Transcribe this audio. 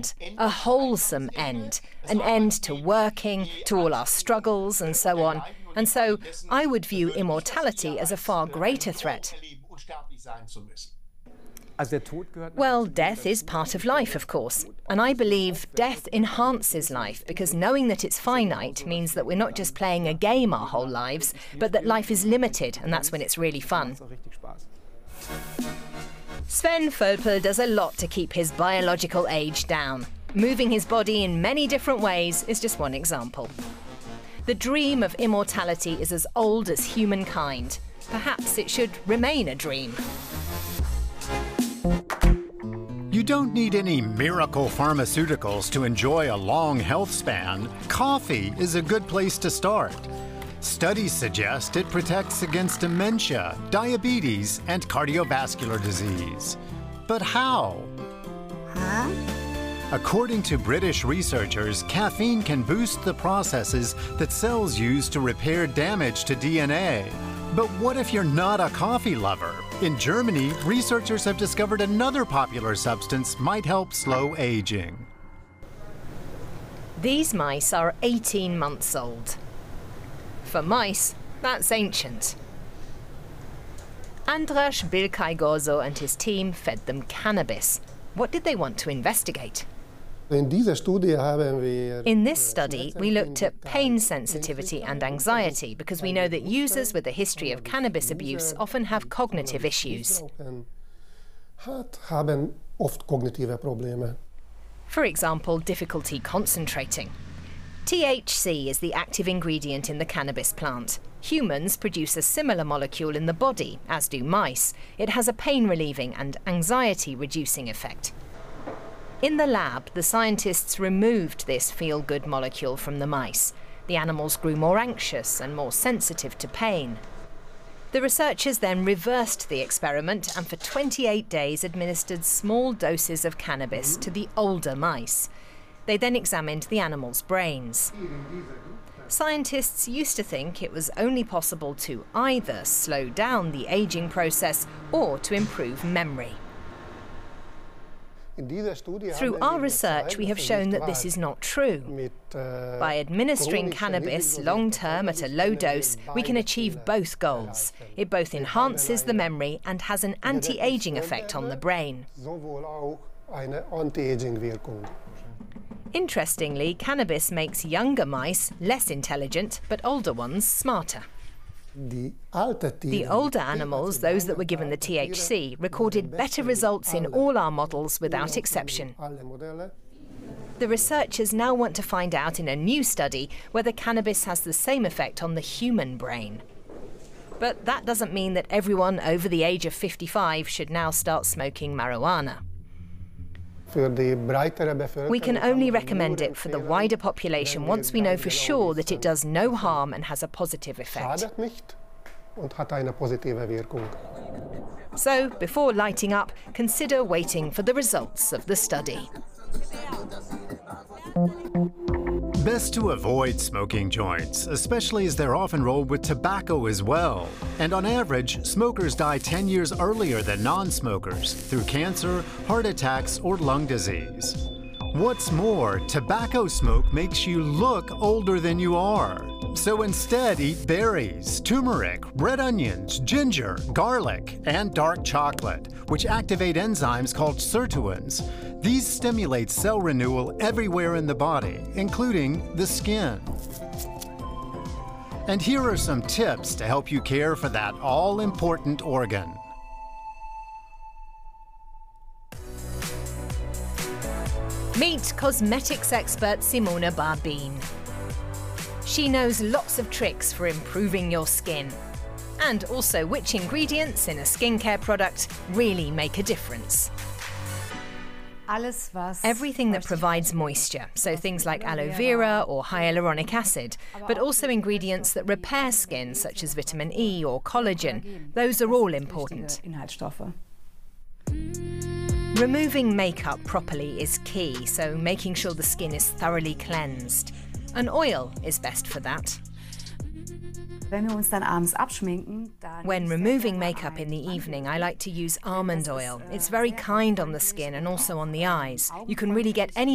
end, a wholesome end, an end to working, to all our struggles and so on. And so I would view immortality as a far greater threat. Well, death is part of life, of course, and I believe death enhances life because knowing that it's finite means that we're not just playing a game our whole lives, but that life is limited, and that's when it's really fun. Sven Völpel does a lot to keep his biological age down. Moving his body in many different ways is just one example. The dream of immortality is as old as humankind. Perhaps it should remain a dream. You don't need any miracle pharmaceuticals to enjoy a long health span. Coffee is a good place to start. Studies suggest it protects against dementia, diabetes, and cardiovascular disease. But how? According to British researchers, caffeine can boost the processes that cells use to repair damage to DNA. But what if you're not a coffee lover? In Germany, researchers have discovered another popular substance might help slow aging. These mice are 18 months old. For mice, that's ancient. Andras Bilkay-Gorzo and his team fed them cannabis. What did they want to investigate? In this study, we looked at pain sensitivity and anxiety because we know that users with a history of cannabis abuse often have cognitive issues. For example, difficulty concentrating. THC is the active ingredient in the cannabis plant. Humans produce a similar molecule in the body, as do mice. It has a pain-relieving and anxiety-reducing effect. In the lab, the scientists removed this feel-good molecule from the mice. The animals grew more anxious and more sensitive to pain. The researchers then reversed the experiment and for 28 days administered small doses of cannabis to the older mice. They then examined the animals' brains. Scientists used to think it was only possible to either slow down the aging process or to improve memory. Through our research, we have shown that this is not true. By administering cannabis long-term at a low dose, we can achieve both goals. It both enhances the memory and has an anti-aging effect on the brain. Interestingly, cannabis makes younger mice less intelligent, but older ones smarter. The older animals, those that were given the THC, recorded better results in all our models without exception. The researchers now want to find out in a new study whether cannabis has the same effect on the human brain. But that doesn't mean that everyone over the age of 55 should now start smoking marijuana. We can only recommend it for the wider population once we know for sure that it does no harm and has a positive effect. So, before lighting up, consider waiting for the results of the study. Best to avoid smoking joints, especially as they're often rolled with tobacco as well. And on average, smokers die 10 years earlier than non-smokers through cancer, heart attacks, or lung disease. What's more, tobacco smoke makes you look older than you are. So instead, eat berries, turmeric, red onions, ginger, garlic, and dark chocolate, which activate enzymes called sirtuins. These stimulate cell renewal everywhere in the body, including the skin. And here are some tips to help you care for that all-important organ. Meet cosmetics expert Simone Barbin. She knows lots of tricks for improving your skin, and also which ingredients in a skincare product really make a difference. Everything that provides moisture, so things like aloe vera or hyaluronic acid, but also ingredients that repair skin, such as vitamin E or collagen. Those are all important. Removing makeup properly is key, so making sure the skin is thoroughly cleansed. An oil is best for that. When removing makeup in the evening, I like to use almond oil. It's very kind on the skin and also on the eyes. You can really get any